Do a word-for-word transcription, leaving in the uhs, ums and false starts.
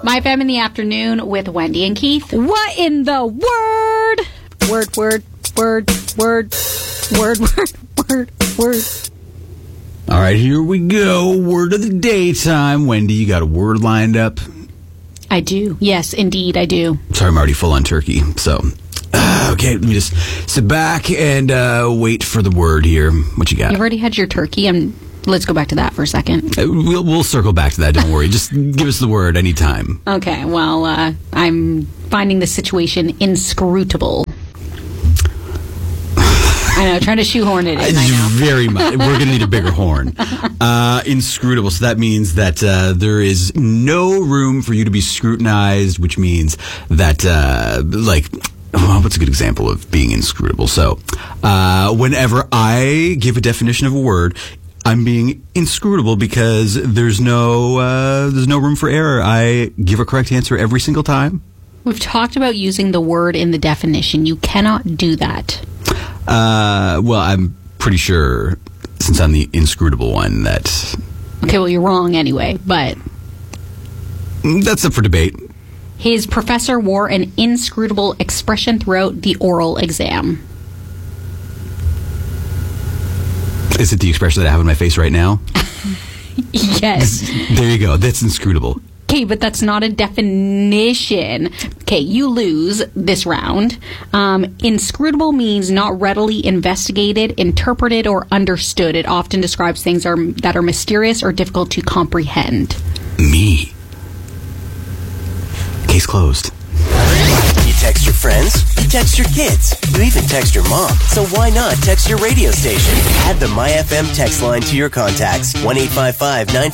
My Fam in the Afternoon with Wendy and Keith. What in the word? Word, word, word, word, word, word, word, word. All right, here we go. Word of the day time. Wendy, you got a word lined up? I do. Yes, indeed, I do. Sorry, I'm already full on turkey. So, uh, okay, let me just sit back and uh, wait for the word here. What you got? You've already had your turkey. I'm, let's go back to that for a second. Uh, we'll, we'll circle back to that. Don't worry. Just give us the word anytime. Okay, well, uh, I'm finding the situation inscrutable. I know, trying to shoehorn it in right now. Very much. We're going to need a bigger horn. Uh, inscrutable. So that means that uh, there is no room for you to be scrutinized, which means that, uh, like, well, what's a good example of being inscrutable? So uh, whenever I give a definition of a word, I'm being inscrutable because there's no uh, there's no room for error. I give a correct answer every single time. We've talked about using the word in the definition. You cannot do that. Uh, well, I'm pretty sure, since I'm the inscrutable one, that... Okay, well, you're wrong anyway, but... That's up for debate. His professor wore an inscrutable expression throughout the oral exam. Is it the expression that I have on my face right now? Yes. There you go. That's inscrutable. Okay, but that's not a definition. Okay, you lose this round. Um, inscrutable means not readily investigated, interpreted, or understood. It often describes things are, that are mysterious or difficult to comprehend. Me. Case closed. You text your friends, you text your kids, you even text your mom. So why not text your radio station? Add the MyFM text line to your contacts. one eight five five nine